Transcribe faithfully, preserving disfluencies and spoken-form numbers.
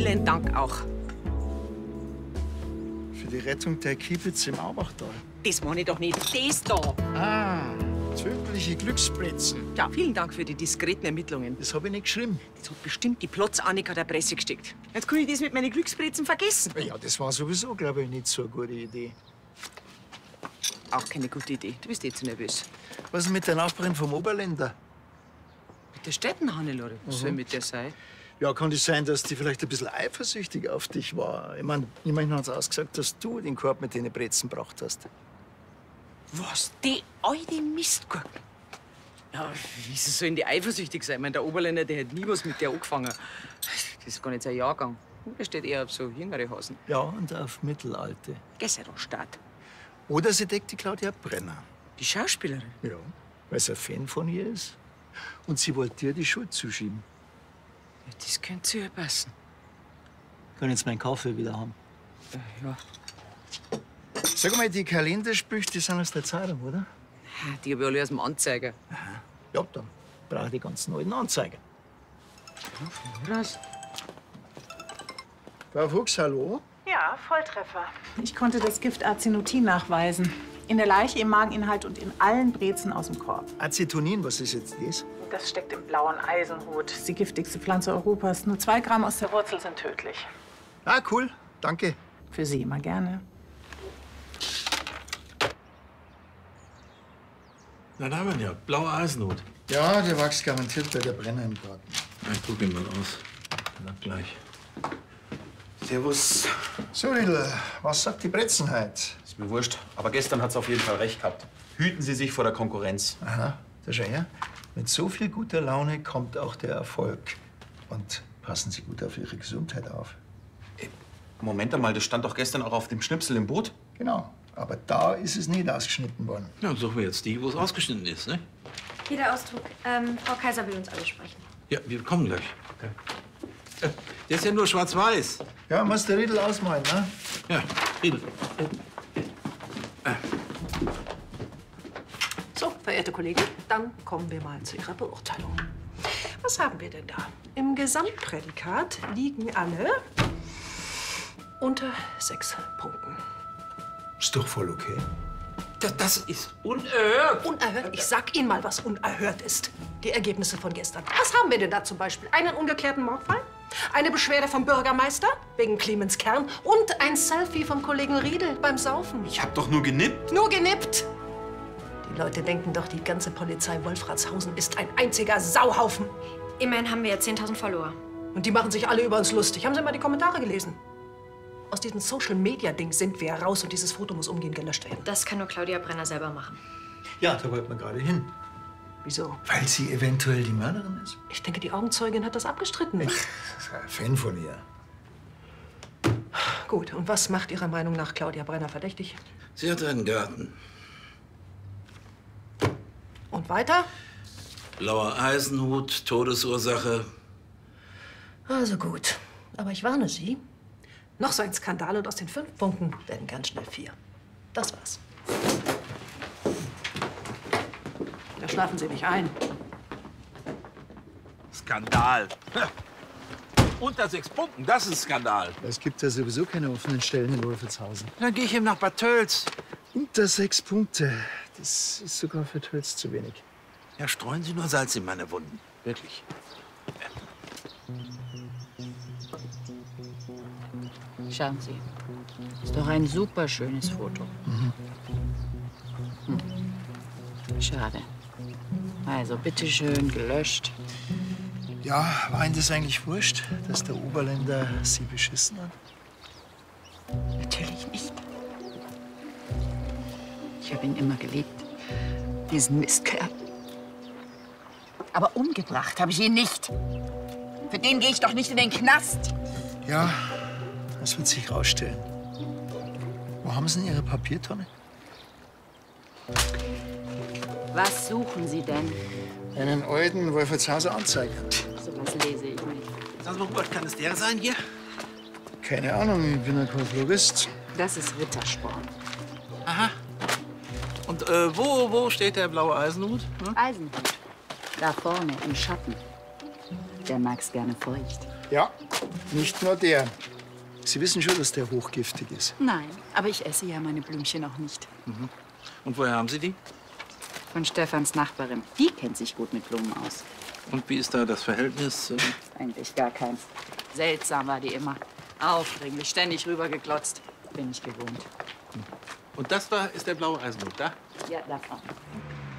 Vielen Dank auch. Für die Rettung der Kiebitz im Aubachtal. Das meine ich doch nicht. Das da. Ah, zögerliche Glücksbritzen. Ja, vielen Dank für die diskreten Ermittlungen. Das habe ich nicht geschrieben. Das hat bestimmt die Plotz-Annika der Presse gesteckt. Jetzt kann ich das mit meinen Glücksbritzen vergessen. Ja, das war sowieso, glaube ich, nicht so eine gute Idee. Auch keine gute Idee. Du bist eh zu nervös. Was ist mit der Nachbarin vom Oberländer? Mit der Städtenhannelore? Was soll mit der sein? Ja, kann es sein, dass die vielleicht ein bisschen eifersüchtig auf dich war? Ich meine, immerhin hat sie ausgesagt, dass du den Korb mit den Brezen gebracht hast. Was? Die alte Mistgurken? Ja, wieso sollen die eifersüchtig sein? Ich meine, der Oberländer, der hat nie was mit der angefangen. Das ist gar nicht sein Jahrgang. Der steht eher auf so jüngere Hasen. Ja, und auf Mittelalte. Gesserstadt. Oder sie deckt die Claudia Brenner. Die Schauspielerin? Ja, weil sie ein Fan von ihr ist. Und sie wollte dir die Schuld zuschieben. Ja, das könnte zu ihr passen. Ich kann jetzt meinen Kaffee wieder haben. Äh, ja. Sag mal, die Kalendersprüche, die sind aus der Zeitung, oder? Die habe ich alle aus dem Anzeiger. Aha. Ja, dann brauche ich die ganzen alten Anzeiger. Was? Frau Fuchs, hallo? Ja, Volltreffer. Ich konnte das Gift Acetonin nachweisen. In der Leiche, im Mageninhalt und in allen Brezen aus dem Korb. Acetonin, was ist jetzt das? Das steckt im blauen Eisenhut. Das ist die giftigste Pflanze Europas. Nur zwei Gramm aus der Wurzel sind tödlich. Ah, cool. Danke. Für Sie immer gerne. Na, da haben wir ihn ja. Blauer Eisenhut. Ja, der wächst garantiert bei der Brenner im Garten. Na, ich guck ihn mal aus. Na, gleich. Servus. So, Riedl, was sagt die Bretzenheit? Ist mir wurscht. Aber gestern hat's auf jeden Fall recht gehabt. Hüten Sie sich vor der Konkurrenz. Aha, da schau her. Mit so viel guter Laune kommt auch der Erfolg. Und passen Sie gut auf Ihre Gesundheit auf. Moment einmal, das stand doch gestern auch auf dem Schnipsel im Boot. Genau, aber da ist es nicht ausgeschnitten worden. Ja, dann suchen wir jetzt die, wo es ausgeschnitten ist, ne? Hier der Ausdruck. Ähm, Frau Kaiser will uns alle sprechen. Ja, wir kommen gleich. Okay. Äh, der ist ja nur schwarz-weiß. Ja, muss der Riedl ausmalen, ne? Ja, Riedl. So, verehrte Kollegen, dann kommen wir mal zu Ihrer Beurteilung. Was haben wir denn da? Im Gesamtprädikat liegen alle unter sechs Punkten. Ist doch voll okay. Das, das ist unerhört. Unerhört? Ich sag Ihnen mal, was unerhört ist. Die Ergebnisse von gestern. Was haben wir denn da zum Beispiel? Einen ungeklärten Mordfall? Eine Beschwerde vom Bürgermeister wegen Clemens Kern und ein Selfie vom Kollegen Riedel beim Saufen. Ich hab doch nur genippt. Nur genippt? Die Leute denken doch, die ganze Polizei Wolfratshausen ist ein einziger Sauhaufen. Immerhin haben wir ja zehntausend Follower. Und die machen sich alle über uns lustig. Haben Sie mal die Kommentare gelesen? Aus diesem Social-Media-Ding sind wir raus und dieses Foto muss umgehend gelöscht werden. Das kann nur Claudia Brenner selber machen. Ja, da wollten wir gerade hin. Wieso? Weil sie eventuell die Mörderin ist. Ich denke, die Augenzeugin hat das abgestritten. Ich bin ein Fan von ihr. Gut, und was macht Ihrer Meinung nach Claudia Brenner verdächtig? Sie hat einen Garten. Und weiter? Blauer Eisenhut, Todesursache. Also gut. Aber ich warne Sie. Noch so ein Skandal und aus den fünf Punkten werden ganz schnell vier. Das war's. Da schlafen Sie nicht ein. Skandal. Unter sechs Punkten, das ist Skandal. Es gibt ja sowieso keine offenen Stellen in Wolfratshausen. Dann gehe ich eben nach Bad Tölz. Unter sechs Punkte. Das ist sogar für Tölz zu wenig. Ja, streuen Sie nur Salz in meine Wunden. Wirklich. Schauen Sie. Ist doch ein super schönes Foto. Mhm. Hm. Schade. Also, bitteschön, gelöscht. Ja, war Ihnen das eigentlich wurscht, dass der Oberländer Sie beschissen hat? Natürlich nicht. Ich habe ihn immer geliebt. Diesen Mistkerl. Aber umgebracht habe ich ihn nicht. Für den gehe ich doch nicht in den Knast. Ja, das wird sich rausstellen. Wo haben Sie denn Ihre Papiertonne? Was suchen Sie denn? Einen alten Wolfratshauser Anzeiger. So was lese ich nicht. Sagen Sie mal, was kann es der sein hier? Keine Ahnung, ich bin ja kein Florist. Das ist Rittersport. Aha. Und äh, wo, wo steht der blaue Eisenhut? Hm? Eisenhut. Da vorne im Schatten. Der mag's gerne feucht. Ja, nicht nur der. Sie wissen schon, dass der hochgiftig ist. Nein, aber ich esse ja meine Blümchen auch nicht. Mhm. Und woher haben Sie die? Von Stefans Nachbarin. Die kennt sich gut mit Blumen aus. Und wie ist da das Verhältnis? äh? Eigentlich gar keins. Seltsam war die immer. Aufdringlich, ständig rübergeglotzt. Bin ich gewohnt. Und das da ist der blaue Eisenhut, da? Ja, davon.